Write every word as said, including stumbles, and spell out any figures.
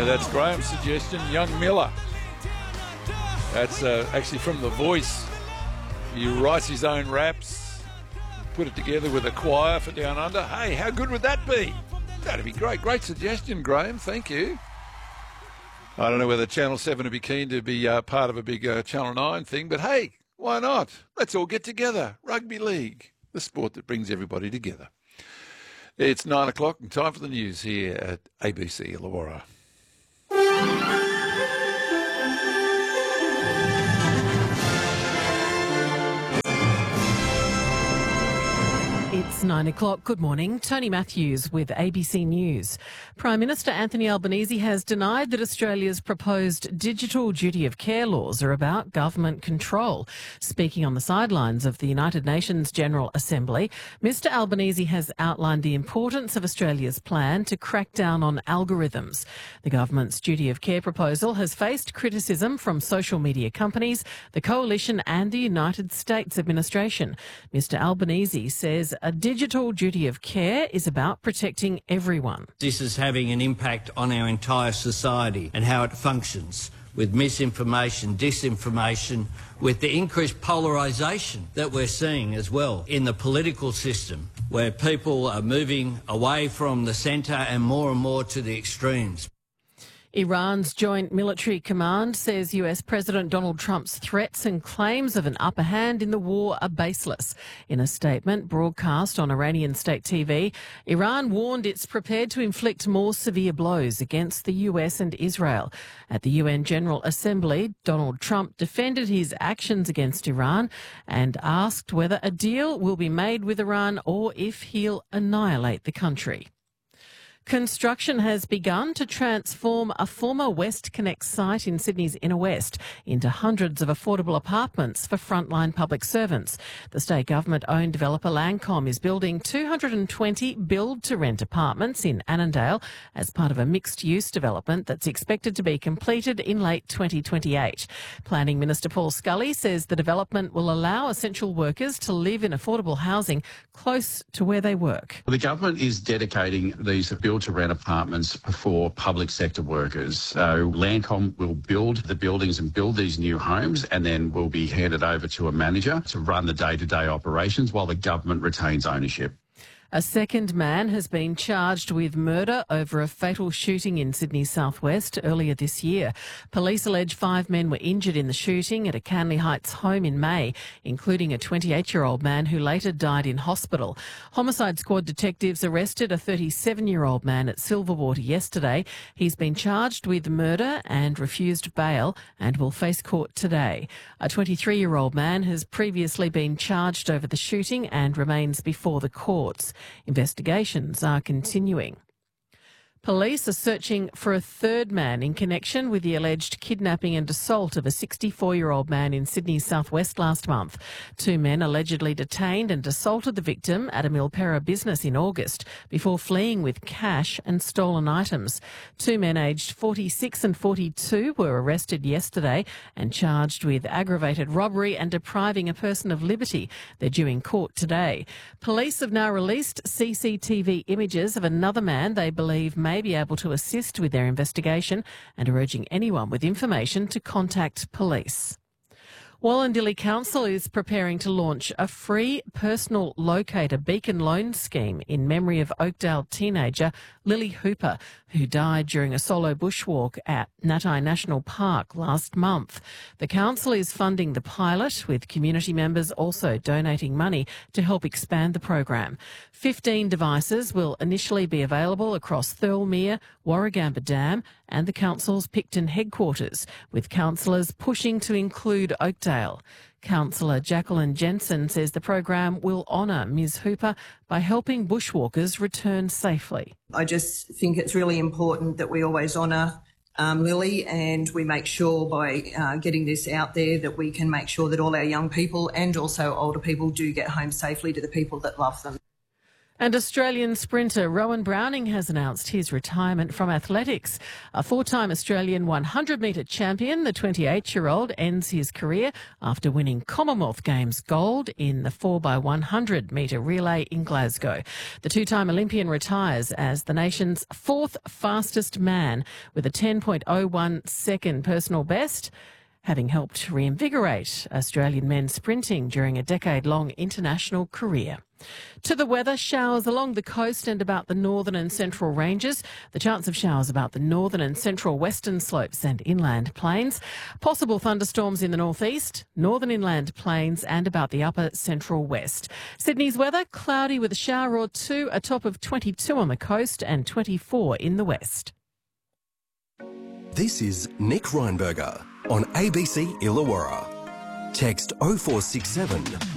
Yeah, that's Graham's suggestion. Young Miller. That's uh, actually from The Voice. He writes his own raps, put it together with a choir for Down Under. Hey, how good would that be? That'd be great. Great suggestion, Graham. Thank you. I don't know whether Channel seven would be keen to be uh, part of a big uh, Channel nine thing, but hey, why not? Let's all get together. Rugby league, the sport that brings everybody together. It's nine o'clock and time for the news here at A B C Illawarra. It's nine o'clock. Good morning. Tony Matthews with A B C News. Prime Minister Anthony Albanese has denied that Australia's proposed digital duty of care laws are about government control. Speaking on the sidelines of the United Nations General Assembly, Mr Albanese has outlined the importance of Australia's plan to crack down on algorithms. The government's duty of care proposal has faced criticism from social media companies, the Coalition and the United States administration. Mr Albanese says a digital duty of care is about protecting everyone. This is having an impact on our entire society and how it functions, with misinformation, disinformation, with the increased polarisation that we're seeing as well in the political system, where people are moving away from the centre and more and more to the extremes. Iran's Joint Military Command says U S President Donald Trump's threats and claims of an upper hand in the war are baseless. In a statement broadcast on Iranian state T V, Iran warned it's prepared to inflict more severe blows against the U S and Israel. At the U N General Assembly, Donald Trump defended his actions against Iran and asked whether a deal will be made with Iran or if he'll annihilate the country. Construction has begun to transform a former WestConnex site in Sydney's inner west into hundreds of affordable apartments for frontline public servants. The state government-owned developer Lancom is building two hundred twenty build-to-rent apartments in Annandale as part of a mixed-use development that's expected to be completed in late twenty twenty-eight. Planning Minister Paul Scully says the development will allow essential workers to live in affordable housing close to where they work. The government is dedicating these build-to-rent apartments for public sector workers. So Lancom will build the buildings and build these new homes, and then will be handed over to a manager to run the day-to-day operations while the government retains ownership. A second man has been charged with murder over a fatal shooting in Sydney's southwest earlier this year. Police allege five men were injured in the shooting at a Canley Heights home in May, including a twenty-eight-year-old man who later died in hospital. Homicide Squad detectives arrested a thirty-seven-year-old man at Silverwater yesterday. He's been charged with murder and refused bail and will face court today. A twenty-three-year-old man has previously been charged over the shooting and remains before the courts. Investigations are continuing. Police are searching for a third man in connection with the alleged kidnapping and assault of a sixty-four-year-old man in Sydney's southwest last month. Two men allegedly detained and assaulted the victim at a Milperra business in August before fleeing with cash and stolen items. Two men aged forty-six and forty-two were arrested yesterday and charged with aggravated robbery and depriving a person of liberty. They're due in court today. Police have now released C C T V images of another man they believe may may be able to assist with their investigation and are urging anyone with information to contact police. Wallandilly Council is preparing to launch a free personal locator beacon loan scheme in memory of Oakdale teenager Lily Hooper, who died during a solo bushwalk at Natai National Park last month. The council is funding the pilot, with community members also donating money to help expand the program. Fifteen devices will initially be available across Thirlmere, Warragamba Dam and the council's Picton headquarters, with councillors pushing to include Oakdale. Councillor Jacqueline Jensen says the program will honour Miz Hooper by helping bushwalkers return safely. I just think it's really important that we always honour um, Lily, and we make sure by uh, getting this out there that we can make sure that all our young people and also older people do get home safely to the people that love them. And Australian sprinter Rowan Browning has announced his retirement from athletics. A four-time Australian one hundred metre champion, the twenty-eight-year-old ends his career after winning Commonwealth Games gold in the four by one hundred metre relay in Glasgow. The two-time Olympian retires as the nation's fourth fastest man with a ten point oh one second personal best, having helped reinvigorate Australian men sprinting during a decade-long international career. To the weather, showers along the coast and about the northern and central ranges. The chance of showers about the northern and central western slopes and inland plains. Possible thunderstorms in the northeast, northern inland plains and about the upper central west. Sydney's weather, cloudy with a shower or two, a top of twenty-two on the coast and twenty-four in the west. This is Nick Reinberger on A B C Illawarra. Text oh four six seven